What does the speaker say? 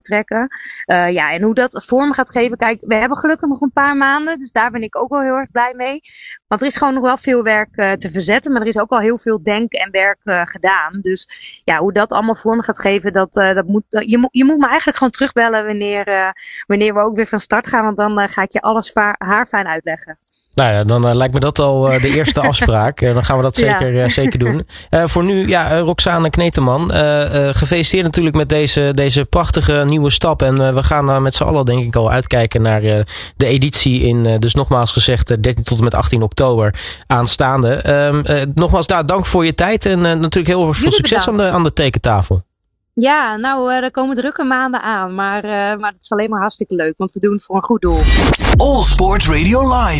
trekken. En hoe dat vorm gaat geven. Kijk, we hebben gelukkig nog een paar maanden. Dus daar ben ik ook wel heel erg blij mee. Want er is gewoon nog wel veel werk te verzetten. Maar er is ook al heel veel denken en werk gedaan. Dus hoe dat allemaal vorm gaat geven. Dat moet, je moet me eigenlijk gewoon terugbellen wanneer we ook weer van start gaan. Want dan ga ik je alles haarfijn uitleggen. Nou ja, dan lijkt me dat al de eerste afspraak. Dan gaan we dat zeker doen. Voor nu, Roxane Kneteman, gefeliciteerd natuurlijk met deze prachtige nieuwe stap. En we gaan met z'n allen denk ik al uitkijken naar de editie in, dus nogmaals gezegd, 13 tot en met 18 oktober aanstaande. Nogmaals, dank voor je tijd en natuurlijk heel veel succes aan de tekentafel. Ja, er komen drukke maanden aan. Maar het is alleen maar hartstikke leuk, want we doen het voor een goed doel. All Sports Radio Live.